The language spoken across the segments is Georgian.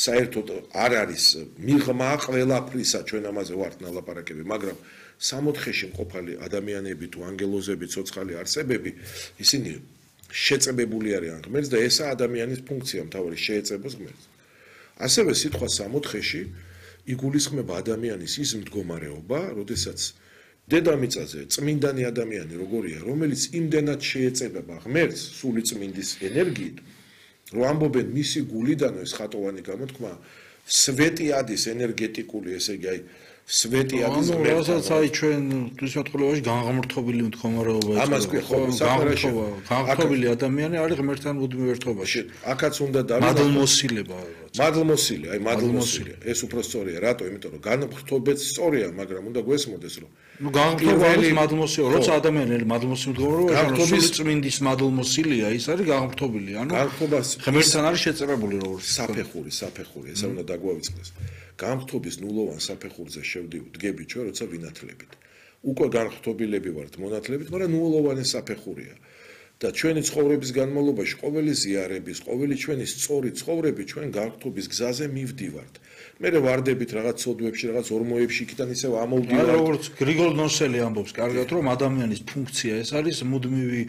საერთოდ არ არის მიღმა ყველაფრისა ჩვენ ამაზე ვართ ნალაპარაკები, მაგრამ 64-ში მყოფალი ადამიანები თუ ანგელოზები, ცოცხალი არსებები, ისინი შეწებებული არიან ღმერთს და ესა ადამიანის ფუნქცია მთავარი შეეწებოს ღმერთს. ასევე სიტყვა 64-ში იგულისხმება ადამიანის ის მდგომარეობა, როდესაც დედამიწაზე წმინდანი ადამიანი როგორია, რომელიც იმდენად შეეწებება ღმერთს სული წმინდის ენერგიით, რომ ამბობენ მისი გულიდან ეს ხატოვანი გამოთქმა სვეტიადის ენერგეტიკული, ესე იგი, სვეტიადის ღმერთს. რასაც აი ჩვენ თვითმეტყველებაში განღმრთობილი მდგომარეობა ამას ხო განღმრთობილი ადამიანი არის ღმერთთან მუდმივ ერთობაში. აქაც უნდა მადლმოსილება. მადლმოსილი, აი მადლმოსილი. ეს უფრო სწორია, რატო? იმიტომ რომ განღრთობაც სწორია, მაგრამ უნდა გვესმოდეს რომ განღრთობა არის მადლმოსილი, როცა ადამიანი მადლმოსილი მდგომარეობაში სული წმინდის მადლმოსილია, ის არის განღრთობილი, ანუ ღმერთთან არის შეწებებული როგორც საფეხური, ესა უნდა დაგვავიწყდეს. განღრთობის ნულოვან საფეხურზე დგებით ჩვენ, როცა ვინათლებით. უკვე განღრთობილები ვართ მონათლებით, მაგრამ ნულოვანი საფეხურია. და ჩვენი ცხოვრების განმავლობაში ყოველი ზიარების, ყოველი ჩვენი სწორი ცხოვრები ჩვენ განღრთობის გზაზე მივდივართ. მე ვარდებით რაღაც ცოდვებში, რაღაც ორმოებში, იქიდან ისევ ამოვდივართ. როგორც გრიგოლ ნოსელი ამბობს, კარგად რომ ადამიანის ფუნქცია ეს არის მუდმივი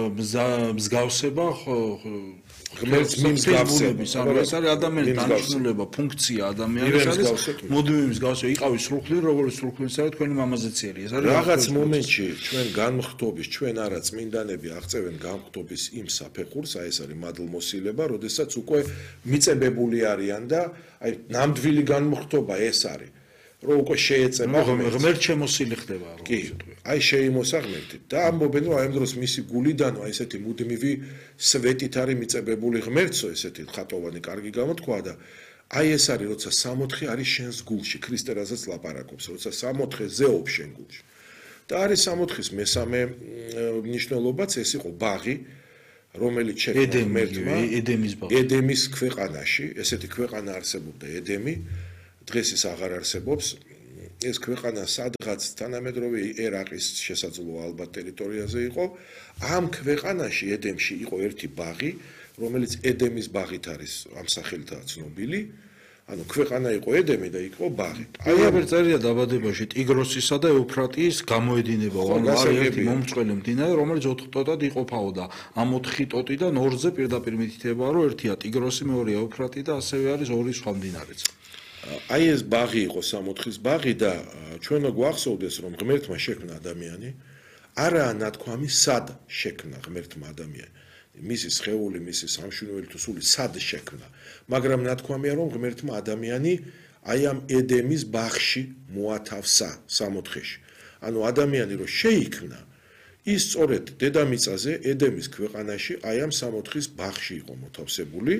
მსგავსება ღმერთს მიმსგავსების, ანუ ეს არის ადამიანის დანიშნულება, ფუნქცია ადამიანის არის მუდმივი მსგავსება, იყავი სრულყოფილი, როგორც სრულყოფილი არის თქვენი მამაზეციერი. ეს არის რაღაც მომენტში ჩვენ განმხტობის, ჩვენ არა წმინდანები აღწევენ განმხტობის იმ საფეხურს, აი ეს არის მადლმოსილება, როდესაც უკვე მიწებებული არიან და აი ნამდვილი განმხტობა ეს არის. რომ უკვე შეეწება ღმერთ შემოსილი ხდება რომ აი შეიმოსა ღმერთით და ამბობენ რომ აი ამ დროს მისი გულიდან აი ესეთი მუდმივი სვეტით არის მიწებებული ღმერთსო ესეთი ხატოვანი კარგი გამოთქვა და აი ეს არის როცა 64 არის შენს გულში ქრისტე რასაც ლაპარაკობს როცა 64 ზეობს შენ გულში და არის 64-ის მესამე მნიშვნელობაც ეს იყო ბაღი რომელიც შექმნა ღმერთმა ედემის ქვეყანაში ესეთი ქვეყანა არსებობდა ედემი დღეს ის აღარ არსებობს ეს ქვეყანა სადღაც თანამედროვე ერაყის შესაძლო ალბათ ტერიტორიაზე იყო ამ ქვეყანაში ედემში იყო ერთი ბაღი რომელიც ედემის ბაღით არის ამ სახელითაა ცნობილი ანუ ქვეყანა იყო ედემი და იყო ბაღი აი აბერ წერია დაბადებაში ტიგროსისა და ეუფრატის გამოედინება არის ერთი მომწყვლელი მდინარე რომელიც 4 ტოტად იყოფაოდა ამ 4 ტოტიდან 2-ზე პირდაპირ მითითება რომ ერთია ტიგროსი მეორეა ეუფრატი და ასევე არის 2 სხვა მდინარეც აი ეს ბაღი იყო 64-ის ბაღი და ჩვენო გვახსოვდეს რომ ღმერთმა შექმნა ადამიანი არაა ნათქვამი სად შექმნა ღმერთმა ადამიანი მისი სხეული მისი სამშვენიველი თუ სული სად შექმნა მაგრამ ნათქვამია რომ ღმერთმა ადამიანი აი ამ ედემის ბაღში მოათავსა 64-ში ანუ ადამიანი რო შეიქმნა ის სწორედ დედამიწაზე ედემის ქვეყანაში აი ამ 64-ის ბაღში იყო მოთავსებული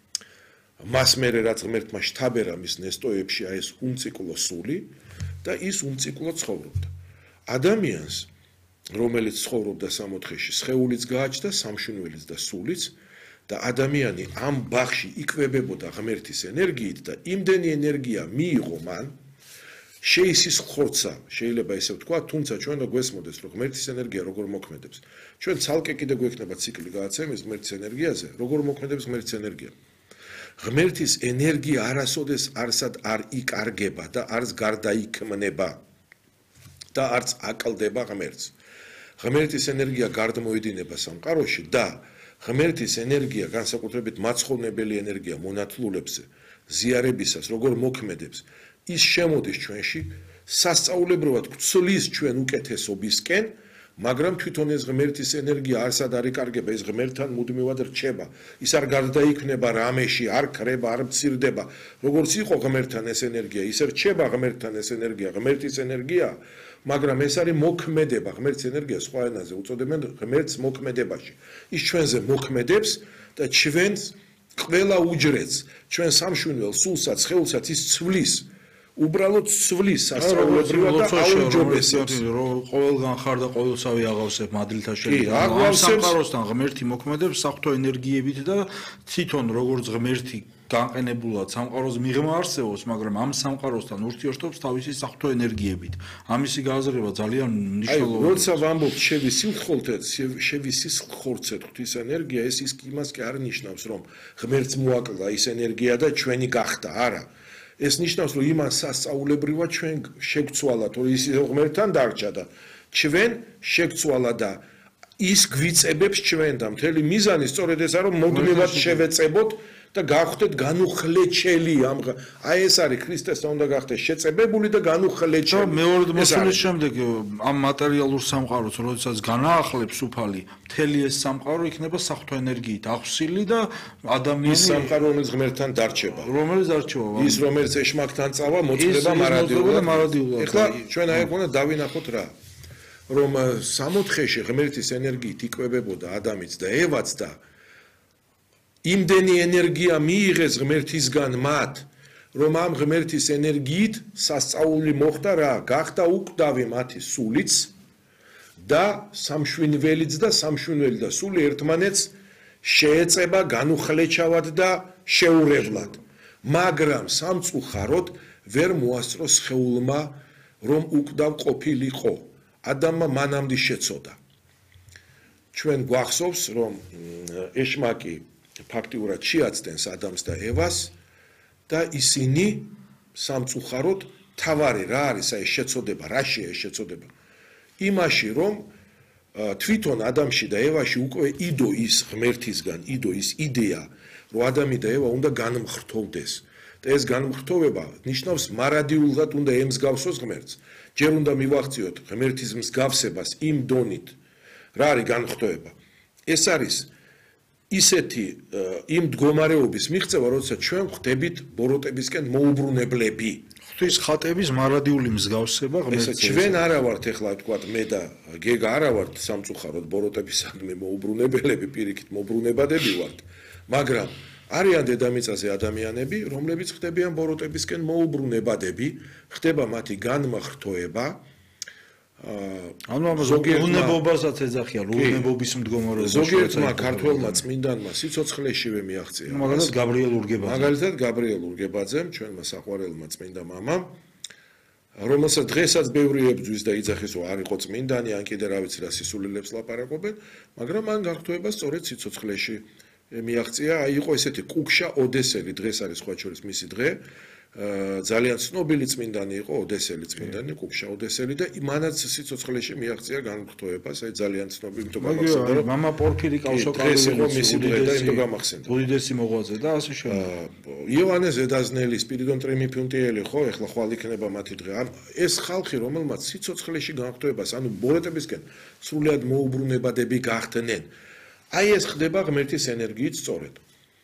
მას მერე რაც ღმერთმა შთაბერა მის ნესტოებში აი ეს უმციკლო სული და ის უმციკლო ცხოვრობდა. ადამიანს რომელიც ცხოვრობდა 64-ში, სხეულიც გააჩნდა, სამშვენიველიც და სულიც და ადამიანი ამ ბაღში იკვებებოდა ღმერთის ენერგიით და იმდენი ენერგია მიიღო მან შეისის ხორცა, შეიძლება ესე ვთქვა, თუმცა ჩვენ რო გვესმოდეს რომ ღმერთის ენერგია როგორ მოქმედებს. ჩვენ ცალკე კიდე გვექნება ციკლი გააცემის ღმერთის ენერგიაზე, როგორ მოქმედებს ღმერთის ენერგია. ღმერთის ენერგია არასოდეს არსად არ იკარგება და არც გარდაიქმნება და არც აკლდება ღმერთს. ღმერთის ენერგია გარდმოედინება სამყაროში და ღმერთის ენერგია განსაკუთრებით მაცხოვნებელი ენერგია მონათლულებზე ზიარებისას როგორ მოქმედებს ის შემოდის ჩვენში სასწაულებრივად გვცლის ჩვენ უკეთესობისკენ მაგრამ თვითონ ეს ღმერთის ენერგია არსად არ იკარგება ეს ღმერთთან მუდმივად რჩება ის არ გარდაიქმნება რამეში არ ქრება არ მცირდება როგორც იყო ღმერთთან ეს ენერგია ის რჩება ღმერთთან ეს ენერგია ღმერთის ენერგია მაგრამ ეს არის მოქმედება ღმერთის ენერგია სხვა ენაზე უწოდებენ ღმერთს მოქმედებაში ის ჩვენზე მოქმედებს და ჩვენს ყველა უჯრედს ჩვენ სამშვენივალ სულსაც ხელსაც ის ცვლის უბრალოდ ცვლის სასწაულებრივად და აუჯობესებს რომ ყოველგან ხარ და ყოველსავე აღავსებ მადლთა შეიძლება ამ სამყაროსთან ღმერთი მოქმედებს საფრთხო ენერგიებით და თვითონ როგორც ღმერთი განყენებულად სამყაროს მიღმა არსებობს, მაგრამ ამ სამყაროსთან ურთიერთობს თავისი საღვთო ენერგიებით. ამისი გააზრება ძალიან მნიშვნელოვანია. როცა ვამბობთ შევისისხლხორცეთ ღვთის ენერგია, ეს იმას კი არ ნიშნავს, რომ ღმერთს მოაკლდა ის ენერგია და ჩვენი გახდა, არა. ეს ნიშნავს, რომ იმან სასწაულებრივად ჩვენ შეგცვალა, თუ ის ღმერთთან დარჩა და ჩვენ შეგცვალა და ის გვიწებებს ჩვენ და მთელი მიზანი სწორედ ესაა, რომ მუდმივად შევეწებოთ და გავხდეთ განუხლეჩელი ამ აი ეს არის ქრისტესთან უნდა გახდეს შეწებებული და განუხლეჩელი. მეორე მოსულის შემდეგ ამ მატერიალურ სამყაროს, როდესაც განაახლებს უფალი, მთელი ეს სამყარო იქნება საღვთო ენერგიით აღსილი და ადამიანი ის სამყარო რომელიც ღმერთთან დარჩება. რომელიც დარჩება. ის რომელიც ეშმაკთან წავა, მოწყდება მარადიულად. ეხლა ჩვენ აი უნდა დავინახოთ რა. რომ 60-ში ღმერთის ენერგიით იკვებებოდა ადამიანიც და ევაც და იმდენი ენერგია მიიღეს ღმერთისგან მათ, რომ ამ ღმერთის ენერგიით სასწაული მოხდა რა, გახდა უკვდავი მათი სულიც და სამშვინველიც და სამშვინველი და სული ერთმანეთს შეეწება განუხლეჩავად და შეურევლად. მაგრამ სამწუხაროდ ვერ მოასწრო სხეულმა, რომ უკვდავ ყოფილიყო. ადამმა მანამდე შეცოდა. ჩვენ გვახსოვს, რომ ეშმაკი ფაქტიურად შეაცდენს ადამიანს და ევას და ისინი სამწუხაროდ თავარი რა არის აი შეცოდება, რაშია ეს შეცოდება? იმაში, რომ თვითონ ადამიანში და ევაში უკვე იდო ის ღმერთისგან, იდო ის იდეა, რომ ადამი და ევა უნდა განმხრთოვდეს. და ეს განმხრთოვება ნიშნავს მარადიულად უნდა ემსგავსოს ღმერთს. ჯერ უნდა მივახციოთ ღმერთის მსგავსებას იმ დონით. რა არის განმხრთოვება? ეს არის ისეთი იმ მდგომარეობის მიღწევა, როდესაც ჩვენ ხვდებით ბოროტებისკენ მოუბრუნებლები. ღვთის ხატების მარადიული მსგავსება ღმერთს. ჩვენ არა ვართ ეხლა ვთქვათ მე და გეგა არა ვართ სამწუხაროდ ბოროტებისადმი მოუბრუნებლები, პირიქით მოუბრუნებადები ვართ, მაგრამ არიან დედამიწაზე ადამიანები, რომლებიც ხდებიან ბოროტებისკენ მოუბრუნებადები, ხდება მათი განმხრთოება. ანუ ზოგიერთობასაც ეძახიან, რუნებობის მდგომარეობა. ზოგიერთმა ქართველმა წმინდანმა სიცოცხლეშივე მიაღწია. მაგალითად გაბრიელ ურგებაძემ, ჩვენმა საყვარელმა წმინდა მამამ, რომელსაც დღესაც ბევრი ებრძვის და იძახის, რომ არ იყო წმინდანი, ან კიდე რა ვიცი რა სისულელებს ლაპარაკობენ, მაგრამ მან გახტოება სწორედ სიცოცხლეში მიაღწია. აი იყო ესეთი კუქშა ოდესელი, დღეს არის სხვა შორის მისი დღე. ძალიან ცნობილი წმინდანი იყო, ოდესელი წმინდანი, კუქშა ოდესელი და მანაც სიცოცხლეში მიაღწია განმხრთოებას, აი ძალიან ცნობილი თუ გამახსენდა, რომ მამა პორფირი კავსოკრალიძის გამახსენდა. უდიდესი მოღვაწე და ასე შემდეგ. იოანე ზედაზნელი, სპირიდონ ტრიმიფუნტიელი, ხო, ეხლა ხვალ იქნება მათი დღე. ეს ხალხი, რომელმაც სიცოცხლეში განმხრთოებას, ანუ ბოროტებისკენ სრულად მოუბრუნებადები გახდნენ. აი ეს ხდება ღმერთის ენერგიით სწორედ.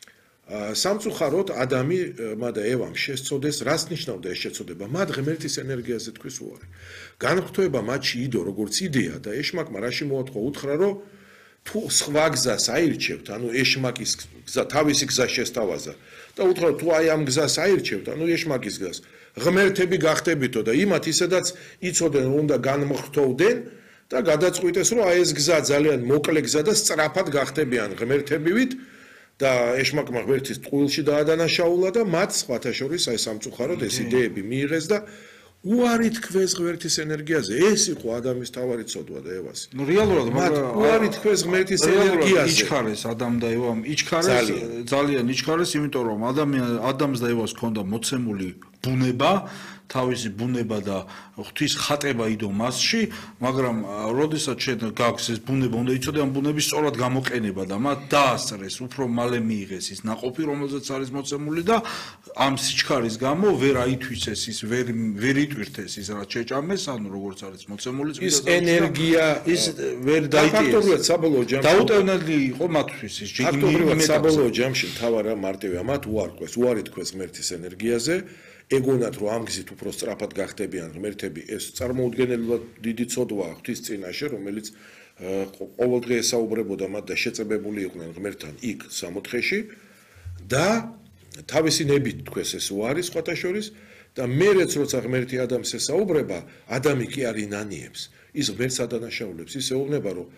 სამწუხაროდ ადამი და ევამ შესწოდეს, რას ნიშნავდა ეს შეწოდება? მათ ღმერთის ენერგიაზე თქვის უარი. განმხრთოება მათში იდო როგორც იდეა და ეშმაკმა რაში მოათხო, უთხრა, რომ თუ სხვა გზას აირჩევთ, ანუ ეშმაკის გზა, თავისი გზა შესთავაზა და უთხრა, თუ აი ამ გზას აირჩევთ, ანუ ეშმაკის გზას, ღმერთები გახდებითო და იმათ ისედაც იცოდნენ, რომ უნდა განმხრთოვდნენ და გადაწყვიტეს, რომ აი ეს გზა ძალიან მოკლე გზა და სწრაფად გახდებიან ღმერთებივით და ეშმაკმა ღმერთის ტყუილში დაადანაშაულა და მათ სხვათა შორის აი სამწუხაროდ ეს იდეები მიიღეს და უარი თქვეს ღმერთის ენერგიაზე. ეს იყო ადამიანის თავარი ცოდვა და ევასი. ნუ რეალურად მათ უარი თქვეს ღმერთის ენერგიაზე. იჩქარეს ადამ და ევამ, იჩქარეს ძალიან იჩქარეს, იმიტომ რომ ადამს და ევას ჰქონდა მოცემული ბუნება, თავისი ბუნება და ღვთის ხატება იდო მასში, მაგრამ როდესაც შენ გაქვს ეს ბუნება, უნდა იცოდე ამ ბუნების სწორად გამოყენება და მათ დაასწრეს, უფრო მალე მიიღეს ის ნაყოფი, რომელზეც არის მოცემული და ამ სიჩქარის გამო ვერ აითვისეს ის, ვერ იტვირთეს ის, რაც შეჭამეს, ანუ როგორც არის მოცემული ის ენერგია ის ვერ დაიტიეს. ფაქტობრივად საბოლოო ჯამში დაუტევნელი იყო მათთვის ის ფაქტობრივად საბოლოო ჯამში მთავარა მარტივია მათ უარი თქვეს ღმერთის ენერგიაზე. ეგონათ რომ ამ გზით უფრო სწრაფად გახდებიან ღმერთები, ეს წარმოუდგენელად დიდი ცოდვაა ღვთის წინაშე, რომელიც ყოველდღე ესაუბრებოდა მათ და შეწებებული იყვნენ ღმერთთან იქ 60-ში და თავისი ნებით თქვეს ეს უარი სხვათა შორის და მერეც როცა ღმერთი ადამიანს ესაუბრება, ადამი კი არ ინანიებს, ის ღმერთს ადანაშაულებს, ის ეუბნება რომ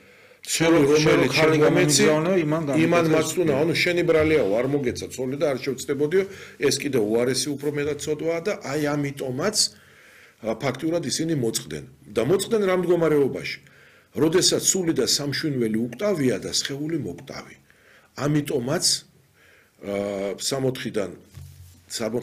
რომელი ხალი გამეცი იმან მაცუნა ანუ შენი ბრალიაო არ მოგეცა ცოლი და არ შევწდებოდიო ეს კიდე უარესი უფრო მეტად ცოდვაა და აი ამიტომაც ფაქტურად ისინი მოწყდნენ და მოწყდნენ რამ მდგომარეობაში როდესაც სული და სამშვენველი უკტავია და სხეული მოკვტავი ამიტომაც 60-დან